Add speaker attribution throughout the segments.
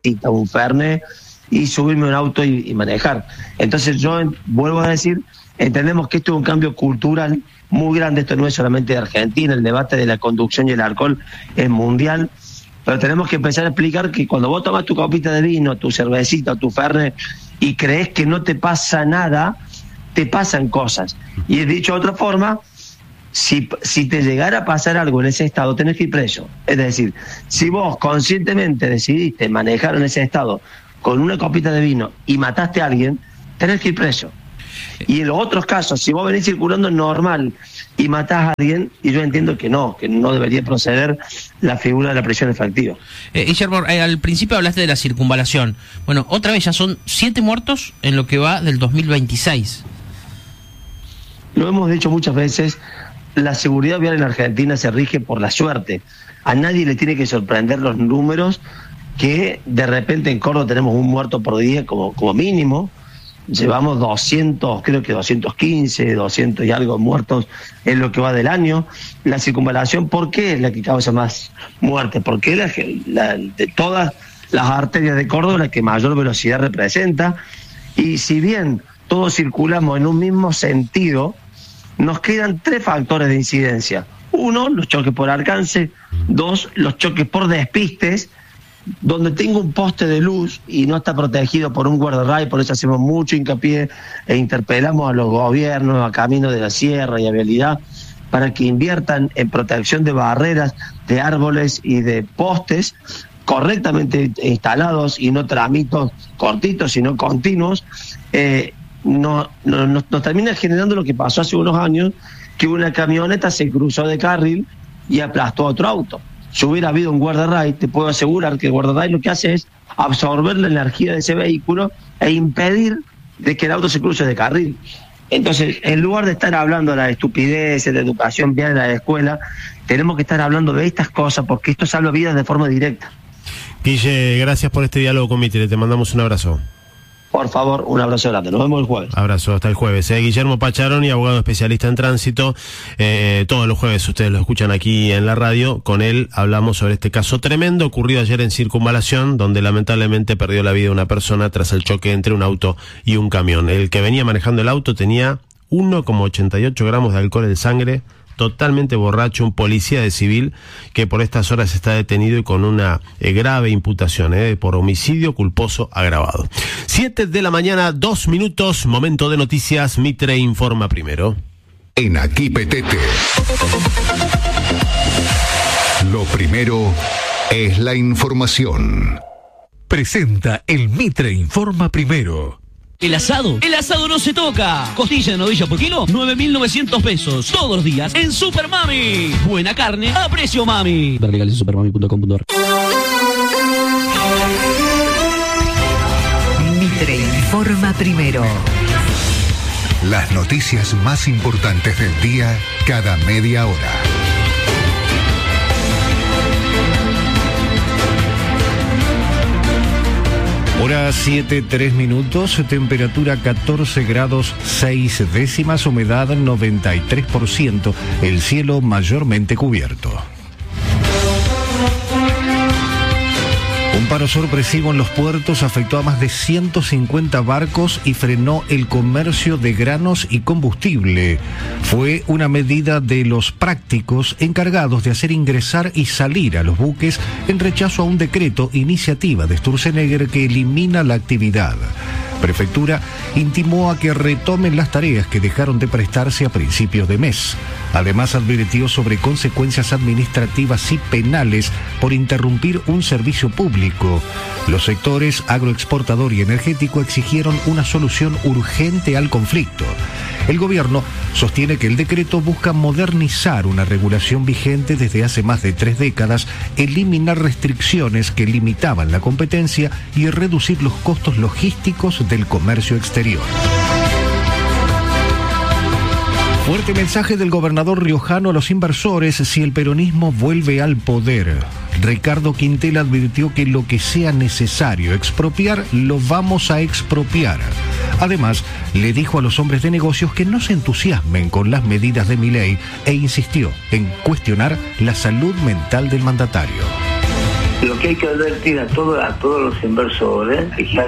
Speaker 1: cervecita, un fernet, y subirme a un auto y manejar. Entonces yo vuelvo a decir, entendemos que esto es un cambio cultural muy grande, esto no es solamente de Argentina, el debate de la conducción y el alcohol es mundial, pero tenemos que empezar a explicar que cuando vos tomas tu copita de vino, tu cervecita, tu fernet, y crees que no te pasa nada, te pasan cosas. Y dicho de otra forma, si te llegara a pasar algo en ese estado, tenés que ir preso. Es decir, si vos conscientemente decidiste manejar en ese estado con una copita de vino y mataste a alguien, tenés que ir preso. Y en los otros casos, si vos venís circulando normal y matás a alguien, y yo entiendo que no debería proceder la figura de la prisión efectiva.
Speaker 2: Guillermo, al principio hablaste de la circunvalación. Bueno, otra vez ya son 7 muertos en lo que va del 2026.
Speaker 1: Lo hemos dicho muchas veces, la seguridad vial en Argentina se rige por la suerte. A nadie le tiene que sorprender los números que de repente en Córdoba tenemos un muerto por día como mínimo. Llevamos 200, creo que 215, 200 y algo muertos en lo que va del año. La circunvalación, ¿por qué es la que causa más muerte? Porque de todas las arterias de Córdoba la que mayor velocidad representa. Y si bien todos circulamos en un mismo sentido, nos quedan 3 factores de incidencia. 1, los choques por alcance. 2, los choques por despistes, donde tengo un poste de luz y no está protegido por un guardarray. Por eso hacemos mucho hincapié e interpelamos a los gobiernos, a Caminos de la Sierra y a Vialidad, para que inviertan en protección de barreras, de árboles y de postes correctamente instalados y no tramitos cortitos, sino continuos. Nos termina generando lo que pasó hace unos años, que una camioneta se cruzó de carril y aplastó a otro auto. Si hubiera habido un guardarray, te puedo asegurar que el guardarray lo que hace es absorber la energía de ese vehículo e impedir de que el auto se cruce de carril. Entonces, en lugar de estar hablando de la estupidez, de la educación vial en la escuela, tenemos que estar hablando de estas cosas, porque esto salva vidas de forma directa.
Speaker 3: Guille, gracias por este diálogo con Mitre, te mandamos un abrazo.
Speaker 1: Por favor, un abrazo grande. Nos vemos el jueves.
Speaker 3: Abrazo, hasta el jueves. Guillermo Pacharoni, abogado especialista en tránsito. Todos los jueves ustedes lo escuchan aquí en la radio. Con él hablamos sobre este caso tremendo ocurrido ayer en Circunvalación, donde lamentablemente perdió la vida una persona tras el choque entre un auto y un camión. El que venía manejando el auto tenía 1,88 gramos de alcohol en sangre, totalmente borracho, un policía de civil que por estas horas está detenido y con una grave imputación por homicidio culposo agravado. 7 de la mañana, 2 minutos, momento de noticias. Mitre informa primero.
Speaker 4: En Aquí Petete, lo primero es la información.
Speaker 5: Presenta el Mitre informa primero.
Speaker 6: El asado no se toca. Costilla de novilla por kilo, 9.900 pesos. Todos los días en Super Mami. Buena carne a precio mami. Ver legales en supermami.com.ar.
Speaker 7: Mitre informa primero.
Speaker 4: Las noticias más importantes del día cada media hora.
Speaker 5: Hora 7:03, temperatura 14 grados 6 décimas, humedad 93%, el cielo mayormente cubierto. Un paro sorpresivo en los puertos afectó a más de 150 barcos y frenó el comercio de granos y combustible. Fue una medida de los prácticos encargados de hacer ingresar y salir a los buques en rechazo a un decreto, iniciativa de Sturzenegger, que elimina la actividad. Prefectura intimó a que retomen las tareas que dejaron de prestarse a principios de mes. Además, advirtió sobre consecuencias administrativas y penales por interrumpir un servicio público. Los sectores agroexportador y energético exigieron una solución urgente al conflicto. El gobierno sostiene que el decreto busca modernizar una regulación vigente desde hace más de 3 décadas, eliminar restricciones que limitaban la competencia y reducir los costos logísticos del comercio exterior. Fuerte mensaje del gobernador riojano a los inversores si el peronismo vuelve al poder. Ricardo Quintel advirtió que lo que sea necesario expropiar, lo vamos a expropiar. Además, le dijo a los hombres de negocios que no se entusiasmen con las medidas de Milei e insistió en cuestionar la salud mental del mandatario.
Speaker 8: Lo que hay que advertir a todos los inversores,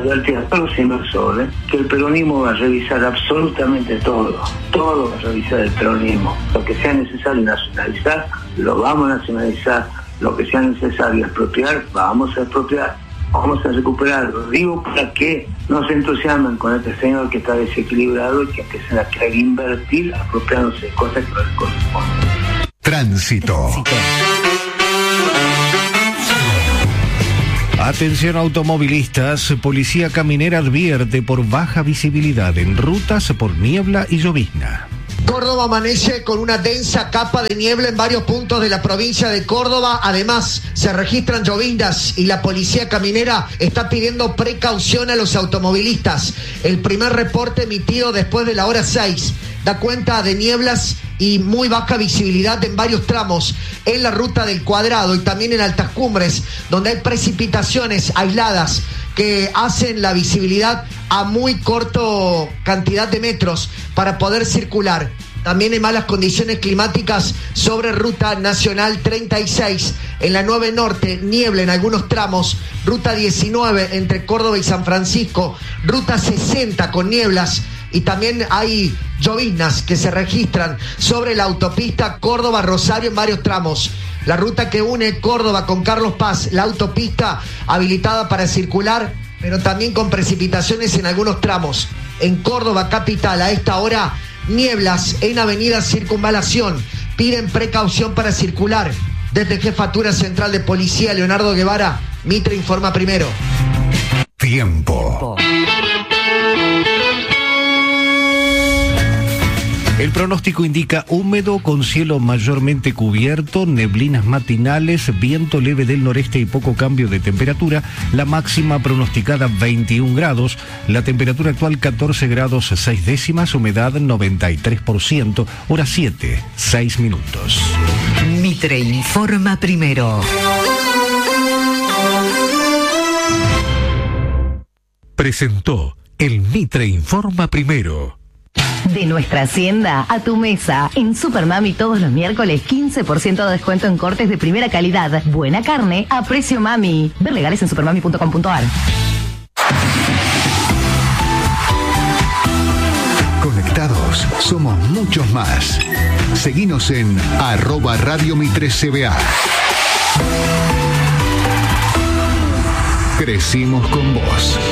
Speaker 8: que el peronismo va a revisar absolutamente todo va a revisar el peronismo. Lo que sea necesario nacionalizar, lo vamos a nacionalizar. Lo que sea necesario expropiar, vamos a expropiar. Vamos a recuperar. Lo digo para que no se entusiasmen con este señor que está desequilibrado y que empiecen a querer invertir apropiándose de cosas que no les corresponden.
Speaker 4: Tránsito.
Speaker 5: Atención automovilistas, Policía Caminera advierte por baja visibilidad en rutas por niebla y llovizna.
Speaker 9: Córdoba amanece con una densa capa de niebla en varios puntos de la provincia de Córdoba. Además, se registran lloviznas y la Policía Caminera está pidiendo precaución a los automovilistas. El primer reporte emitido después de la hora 6 da cuenta de nieblas y muy baja visibilidad en varios tramos en la ruta del Cuadrado y también en altas cumbres, donde hay precipitaciones aisladas que hacen la visibilidad a muy corto cantidad de metros para poder circular. También hay malas condiciones climáticas sobre Ruta Nacional 36, en la 9 Norte, niebla en algunos tramos, Ruta 19 entre Córdoba y San Francisco, Ruta 60 con nieblas, y también hay lloviznas que se registran sobre la autopista Córdoba-Rosario en varios tramos. La ruta que une Córdoba con Carlos Paz, la autopista habilitada para circular, pero también con precipitaciones en algunos tramos. En Córdoba capital a esta hora, nieblas en Avenida Circunvalación. Piden precaución para circular. Desde Jefatura Central de Policía, Leonardo Guevara, Mitre informa primero.
Speaker 4: Tiempo.
Speaker 5: El pronóstico indica húmedo con cielo mayormente cubierto, neblinas matinales, viento leve del noreste y poco cambio de temperatura. La máxima pronosticada 21 grados, la temperatura actual 14 grados 6 décimas, humedad 93%, hora 7, 6 minutos.
Speaker 7: Mitre informa primero.
Speaker 4: Presentó el Mitre informa primero.
Speaker 10: De nuestra hacienda a tu mesa. En Supermami todos los miércoles 15% de descuento en cortes de primera calidad. Buena carne a precio mami. Ver legales en supermami.com.ar.
Speaker 4: Conectados somos muchos más. Seguinos en @Radio Mitre CBA. Crecimos con vos.